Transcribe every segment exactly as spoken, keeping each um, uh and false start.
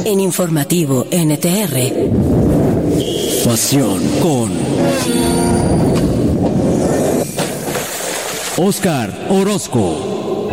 en Informativo N T R. Pasión con Oscar Orozco.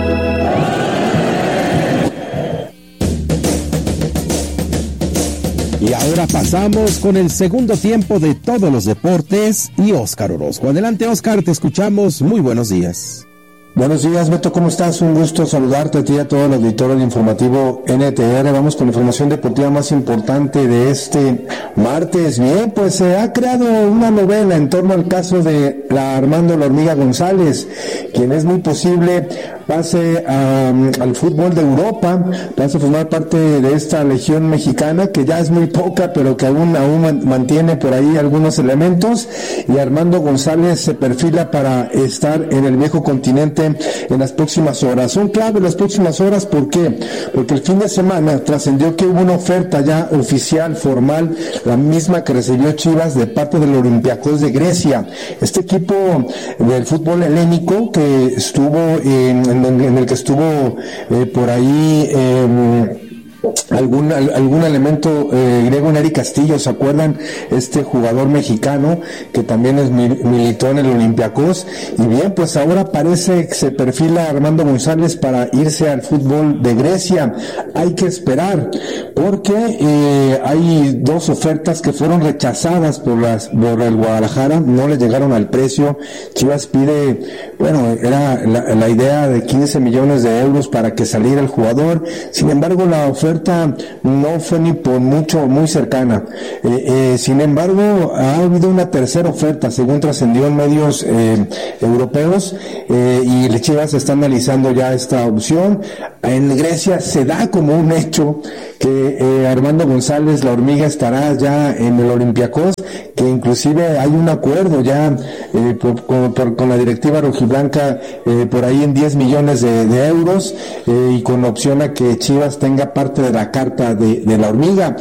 Y ahora pasamos con el segundo tiempo de todos los deportes y Oscar Orozco. Adelante, Oscar, te escuchamos. Muy buenos días. Buenos días, Beto, ¿cómo estás? Un gusto saludarte a ti y a todo el auditorio de Informativo N T R. Vamos con la información deportiva más importante de este martes. Bien, pues se ha creado una novela en torno al caso de la Armando La Hormiga González, quien es muy posible pase a, al fútbol de Europa, pase a formar parte de esta legión mexicana, que ya es muy poca, pero que aún, aún mantiene por ahí algunos elementos, y Armando González se perfila para estar en el viejo continente en las próximas horas. Son clave las próximas horas, ¿por qué? Porque el fin de semana trascendió que hubo una oferta ya oficial, formal, la misma que recibió Chivas de parte del Olympiacos de Grecia. Este equipo del fútbol helénico que estuvo en, en, en el que estuvo eh, por ahí eh, algún algún elemento eh, griego, Neri Castillo, ¿se acuerdan? Este jugador mexicano que también es militó en el Olympiacos, y bien, pues ahora parece que se perfila Armando González para irse al fútbol de Grecia. Hay que esperar, porque eh, hay dos ofertas que fueron rechazadas por las por el Guadalajara, no le llegaron al precio. Chivas pide, bueno, era la, la idea de quince millones de euros para que saliera el jugador. Sin embargo, la oferta no fue ni por mucho muy cercana. Eh, eh, sin embargo, ha habido una tercera oferta, según trascendió en medios eh, europeos, eh, y Chivas está analizando ya esta opción. En Grecia se da como un hecho que eh, Armando González, La Hormiga, estará ya en el Olympiacos, que inclusive hay un acuerdo ya eh, por, con, por, con la directiva rojiblanca eh, por ahí en diez millones de, de euros, eh, y con opción a que Chivas tenga parte de la carta de, de La Hormiga.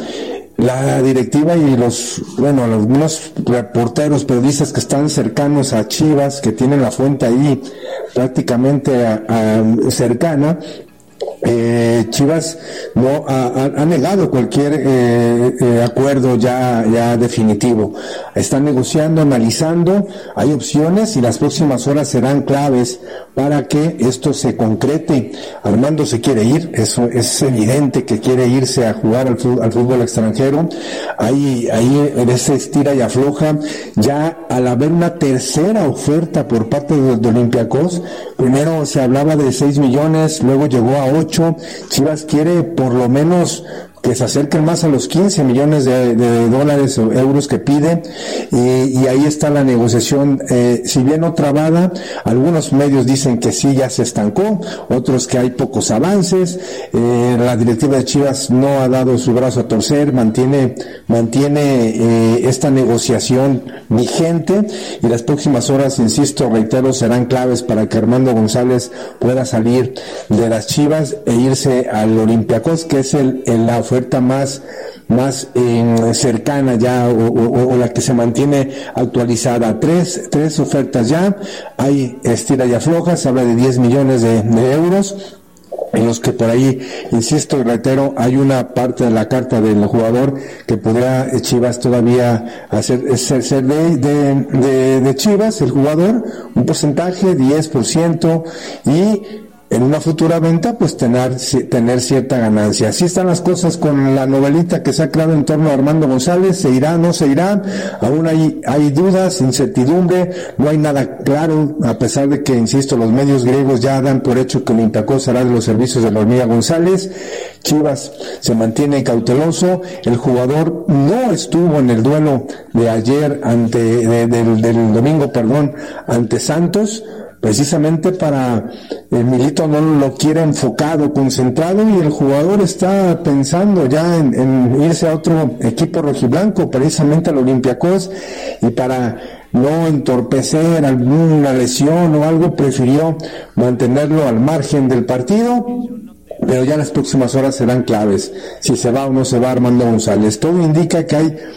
La directiva y los, bueno, algunos reporteros, periodistas que están cercanos a Chivas, que tienen la fuente ahí prácticamente a, a, cercana, Eh, Chivas no ha, ha negado cualquier eh, eh, acuerdo ya ya definitivo. Están negociando, analizando, hay opciones, y las próximas horas serán claves para que esto se concrete. Armando se quiere ir, eso es evidente que quiere irse a jugar al fútbol, al fútbol extranjero. Ahí ahí en ese estira y afloja, ya al haber una tercera oferta por parte de, de Olympiacos. Primero se hablaba de seis millones, luego llegó a ocho. Chivas quiere por lo menos que se acerquen más a los quince millones de, de dólares o euros que pide, y, y ahí está la negociación, eh, si bien no trabada. Algunos medios dicen que sí, ya se estancó, otros que hay pocos avances. Eh, la directiva de Chivas no ha dado su brazo a torcer, mantiene mantiene eh, esta negociación vigente, y las próximas horas, insisto, reitero, serán claves para que Armando González pueda salir de las Chivas e irse al Olympiacos, que es el, el la oferta más más eh, cercana ya, o, o, o la que se mantiene actualizada. Tres tres ofertas ya, hay estira y afloja, se habla de diez millones de, de euros, en los que por ahí, insisto y reitero, hay una parte de la carta del jugador que podrá Chivas todavía hacer, ser, ser de, de, de, de Chivas, el jugador, un porcentaje, diez por ciento, y en una futura venta, pues tener, tener cierta ganancia. Así están las cosas con la novelita que se ha creado en torno a Armando González. ¿Se irá, no se irá? Aún hay, hay dudas, incertidumbre, no hay nada claro, a pesar de que, insisto, los medios griegos ya dan por hecho que el Olympiacos será de los servicios de La Hormiga González. Chivas se mantiene cauteloso. El jugador no estuvo en el duelo de ayer ante, de, del, del domingo, perdón, ante Santos, precisamente para el Milito no lo quiere enfocado, concentrado, y el jugador está pensando ya en, en irse a otro equipo rojiblanco, precisamente al Olympiacos, y para no entorpecer alguna lesión o algo, prefirió mantenerlo al margen del partido. Pero ya las próximas horas serán claves, si se va o no se va Armando González. Todo indica que hay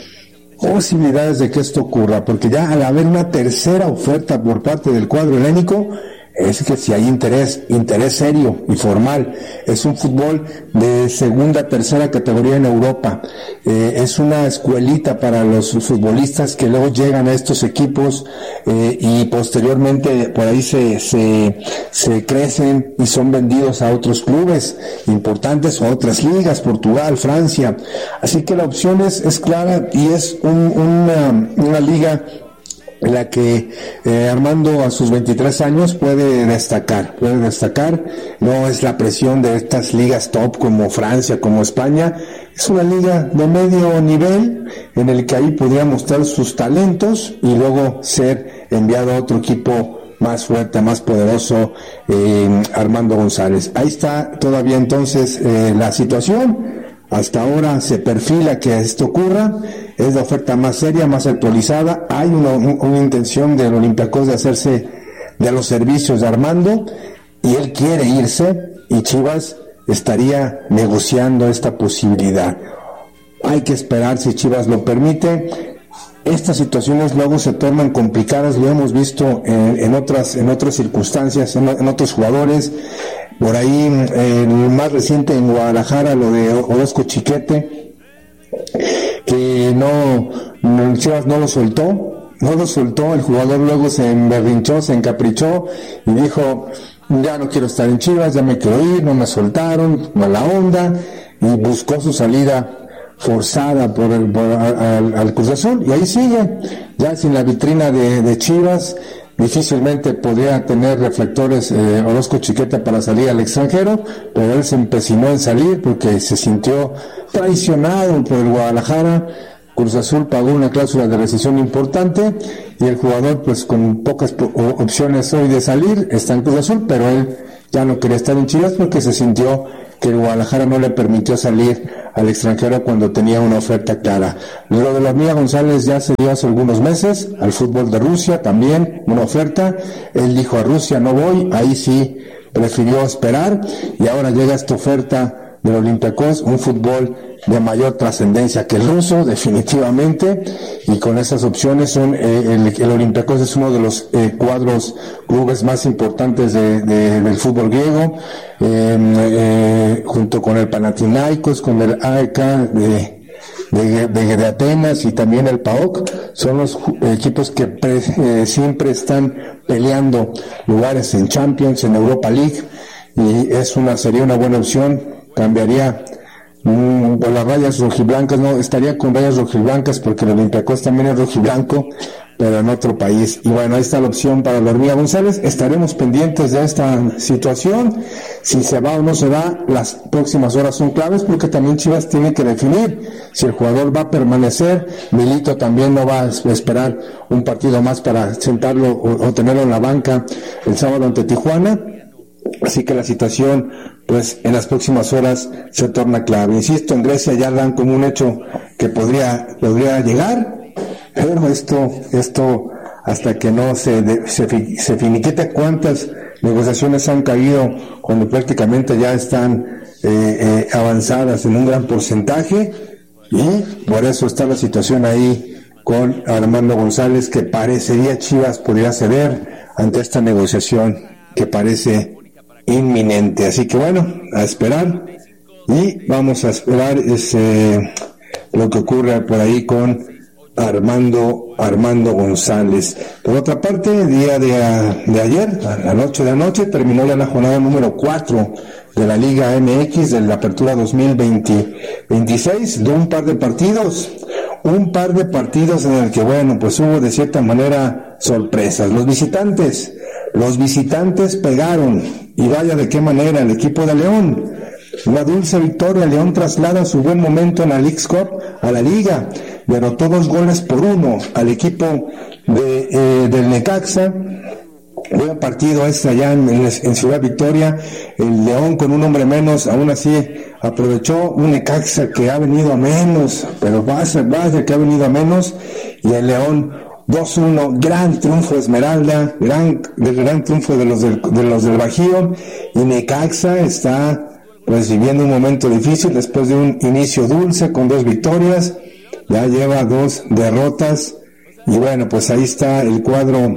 posibilidades de que esto ocurra, porque ya al haber una tercera oferta por parte del cuadro helénico, es que si hay interés, interés serio y formal, es un fútbol de segunda, tercera categoría en Europa, eh, es una escuelita para los futbolistas que luego llegan a estos equipos eh, y posteriormente por ahí se, se, se crecen y son vendidos a otros clubes importantes o a otras ligas, Portugal, Francia, así que la opción es, es clara y es un, una, una liga en la que eh, Armando a sus veintitrés años puede destacar, puede destacar, no es la presión de estas ligas top como Francia, como España, es una liga de medio nivel en el que ahí podría mostrar sus talentos y luego ser enviado a otro equipo más fuerte, más poderoso, eh, Armando González. Ahí está todavía entonces eh, la situación. Hasta ahora se perfila que esto ocurra, es la oferta más seria, más actualizada, hay una, una intención del Olympiacos de hacerse de los servicios de Armando y él quiere irse y Chivas estaría negociando esta posibilidad. Hay que esperar si Chivas lo permite. Estas situaciones luego se tornan complicadas, lo hemos visto en, en otras en otras circunstancias, en, en otros jugadores. Por ahí, eh, el más reciente en Guadalajara, lo de Orozco Chiquete, que no, Chivas no lo soltó, no lo soltó, el jugador luego se emberrinchó, se encaprichó y dijo, ya no quiero estar en Chivas, ya me quiero ir, no me soltaron, mala onda, y buscó su salida forzada por el, por, al, al Cruz Azul, y ahí sigue, ya sin la vitrina de, de Chivas. Difícilmente podría tener reflectores eh, Orozco Chiquete para salir al extranjero, pero él se empecinó en salir porque se sintió traicionado por el Guadalajara. Cruz Azul pagó una cláusula de rescisión importante y el jugador, pues con pocas opciones hoy de salir, está en Cruz Azul, pero él ya no quería estar en Chivas porque se sintió que el Guadalajara no le permitió salir al extranjero cuando tenía una oferta clara. Lo de la Hormiga González ya se dio hace algunos meses, al fútbol de Rusia también, una oferta, él dijo a Rusia no voy, ahí sí prefirió esperar, y ahora llega esta oferta del Olympiacos, un fútbol de mayor trascendencia que el ruso, definitivamente, y con esas opciones son eh, el, el Olympiacos es uno de los eh, cuadros, clubes más importantes de, de, del fútbol griego, eh, eh, junto con el Panathinaikos, con el A E K de, de, de, de Atenas y también el P A O K, son los equipos que pre, eh, siempre están peleando lugares en Champions, en Europa League, y es una sería una buena opción, cambiaría Mm, por las rayas rojiblancas, no, estaría con rayas rojiblancas porque el Olympiacos también es rojiblanco, pero en otro país. Y bueno, ahí está la opción para la Hormiga González. Estaremos pendientes de esta situación. Si se va o no se va, las próximas horas son claves porque también Chivas tiene que definir si el jugador va a permanecer. Milito también no va a esperar un partido más para sentarlo o, o tenerlo en la banca el sábado ante Tijuana. Así que la situación, pues, en las próximas horas se torna clave. Insisto, en Grecia ya dan como un hecho que podría, podría llegar, pero esto, esto, hasta que no se, de, se, se finiquite cuántas negociaciones han caído cuando prácticamente ya están eh, eh, avanzadas en un gran porcentaje, y por eso está la situación ahí con Armando González, que parecería Chivas podría ceder ante esta negociación que parece inminente. Así que bueno, a esperar, y vamos a esperar ese, lo que ocurre por ahí con Armando Armando González. Por otra parte, el día de, de ayer, a la noche de anoche, terminó ya la jornada número cuatro de la Liga M X de la Apertura dos mil veinte, veintiséis, de un par de partidos, un par de partidos en el que, bueno, pues hubo de cierta manera sorpresas. Los visitantes, los visitantes pegaron, y vaya de qué manera, el equipo de León. Una dulce victoria, León traslada su buen momento en la Leagues Cup a la Liga, derrotó dos goles por uno al equipo de, eh, del Necaxa. Buen partido este allá en, en Ciudad Victoria. El León con un hombre menos, aún así aprovechó un Necaxa que ha venido a menos, pero va a ser, va a ser que ha venido a menos, y el León dos uno, gran triunfo Esmeralda, gran, gran triunfo de los del, de los del Bajío, y Necaxa está pues viviendo un momento difícil después de un inicio dulce con dos victorias, ya lleva dos derrotas, y bueno, pues ahí está el cuadro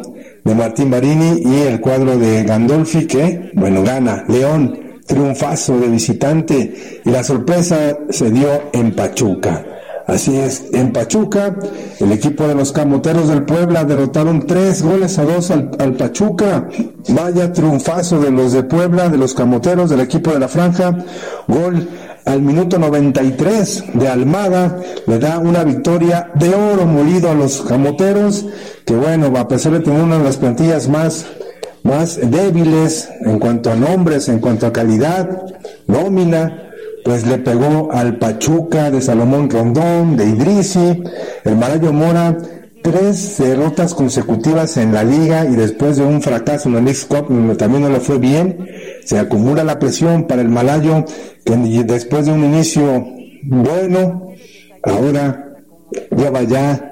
de Martín Barini, y el cuadro de Gandolfi, que, bueno, gana. León, triunfazo de visitante, y la sorpresa se dio en Pachuca. Así es, en Pachuca, el equipo de los Camoteros del Puebla derrotaron tres goles a dos al, al Pachuca. Vaya triunfazo de los de Puebla, de los Camoteros, del equipo de la Franja. Gol al minuto noventa y tres de Almada, le da una victoria de oro molido a los Camoteros, que bueno, a pesar de tener una de las plantillas más, más débiles en cuanto a nombres, en cuanto a calidad, nómina, pues le pegó al Pachuca de Salomón Rondón, de Idrisi. El Malayo Mora, tres derrotas consecutivas en la liga, y después de un fracaso en la Leagues Cup, donde también no le fue bien, se acumula la presión para el Malayo, que después de un inicio bueno, ahora lleva ya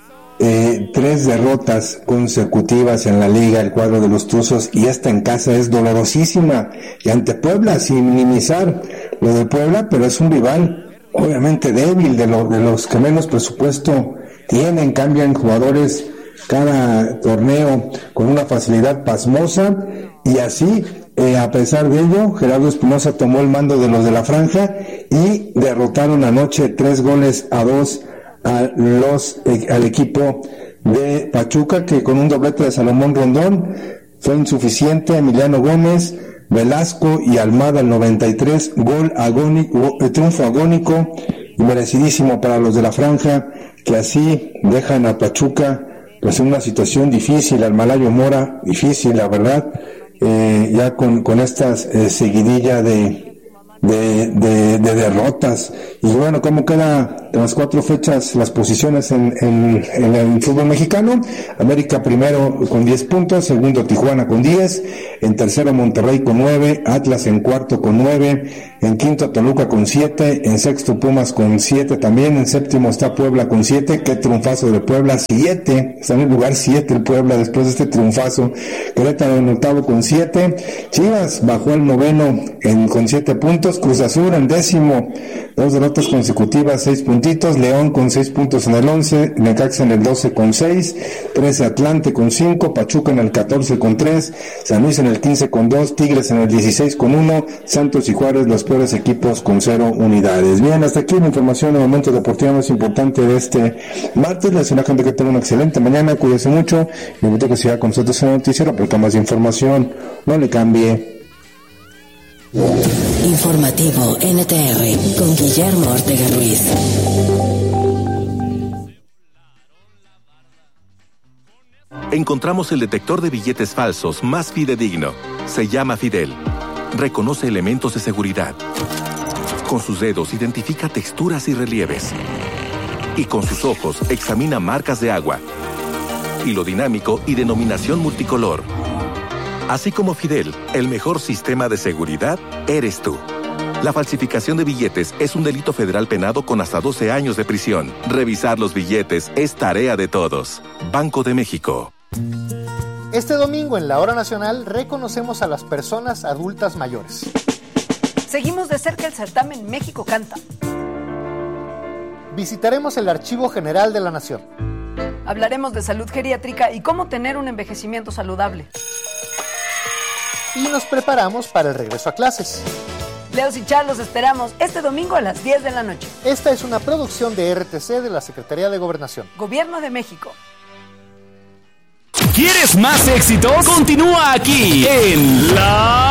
eh, tres derrotas consecutivas en la liga, el cuadro de los Tuzos, y esta en casa es dolorosísima, y ante Puebla, sin minimizar lo de Puebla, pero es un rival obviamente débil, de, lo, de los que menos presupuesto tienen, cambian jugadores cada torneo con una facilidad pasmosa, y así, eh, a pesar de ello, Gerardo Espinosa tomó el mando de los de la Franja y derrotaron anoche tres goles a dos a los, eh, al equipo de Pachuca, que con un doblete de Salomón Rondón fue insuficiente. Emiliano Gómez, Velasco y Almada al noventa y tres, gol agónico, triunfo agónico y merecidísimo para los de la Franja, que así dejan a Pachuca pues en una situación difícil, al Malayo Mora difícil, la verdad, eh, ya con, con estas eh, seguidilla de De, de, de derrotas. Y bueno, ¿cómo queda en las cuatro fechas las posiciones en, en, en el fútbol mexicano? América primero con diez puntos, segundo Tijuana con diez, en tercero Monterrey con nueve, Atlas en cuarto con nueve, en quinto Toluca con siete, en sexto Pumas con siete también, en séptimo está Puebla con siete, qué triunfazo de Puebla, siete, está en el lugar siete el Puebla después de este triunfazo. Querétaro en octavo con siete, Chivas bajó al noveno en, con siete puntos, Cruz Azul en décimo, dos derrotas consecutivas, seis puntitos, León con seis puntos en el once, Necaxa en el doce con seis, trece Atlante con cinco, Pachuca en el catorce con tres, San Luis en el quince con dos, Tigres en el dieciséis con uno, Santos y Juárez los peores equipos con cero unidades. Bien, hasta aquí la información de momento deportivo más importante de este martes. Les deseo a la gente que tenga una excelente mañana, cuídese mucho, y invito a que siga con nosotros en el noticiero porque más información, no le cambie. Informativo N T R con Guillermo Ortega Ruiz. Encontramos el detector de billetes falsos más fidedigno. Se llama Fidel. Reconoce elementos de seguridad. Con sus dedos identifica texturas y relieves. Y con sus ojos examina marcas de agua. Hilo dinámico y denominación multicolor. Así como Fidel, el mejor sistema de seguridad eres tú. La falsificación de billetes es un delito federal penado con hasta doce años de prisión. Revisar los billetes es tarea de todos. Banco de México. Este domingo en la Hora Nacional reconocemos a las personas adultas mayores. Seguimos de cerca el certamen México Canta. Visitaremos el Archivo General de la Nación. Hablaremos de salud geriátrica y cómo tener un envejecimiento saludable. Y nos preparamos para el regreso a clases. Leos y Char los esperamos este domingo a las diez de la noche. Esta es una producción de R T C de la Secretaría de Gobernación. Gobierno de México. ¿Quieres más éxitos? Continúa aquí en La